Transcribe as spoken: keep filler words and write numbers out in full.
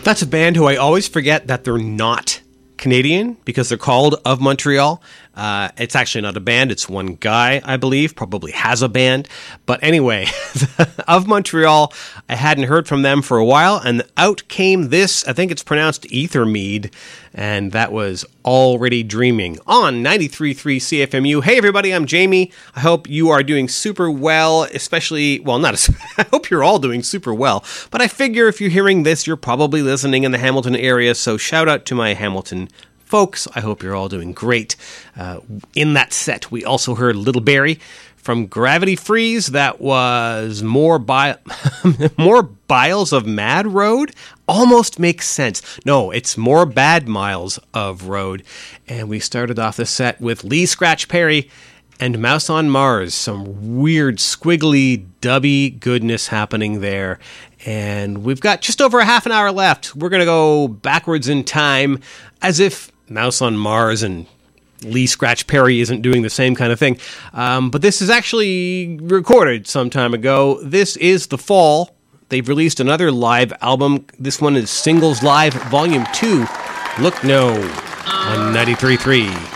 That's a band who I always forget that they're not Canadian because they're called Of Montreal. Uh, it's actually not a band. It's one guy, I believe, probably has a band. But anyway, Of Montreal, I hadn't heard from them for a while, and out came this, I think it's pronounced Ethermead, and that was Already Dreaming on ninety-three point three C F M U. Hey everybody, I'm Jamie. I hope you are doing super well, especially, well, not as, I hope you're all doing super well, but I figure if you're hearing this, you're probably listening in the Hamilton area, so shout out to my Hamilton folks. I hope you're all doing great. Uh, in that set, we also heard Little Barry from Gravity Freeze. That was more bi- more Biles of Mad Road. Almost makes sense. No, it's more Bad Miles of Road. And we started off the set with Lee Scratch Perry and Mouse on Mars. Some weird, squiggly, dubby goodness happening there. And we've got just over a half an hour left. We're going to go backwards in time as if Mouse on Mars and Lee Scratch Perry isn't doing the same kind of thing. Um, but this is actually recorded some time ago. This is The Fall. They've released another live album. This one is Singles Live Volume two. Look No on ninety-three point three.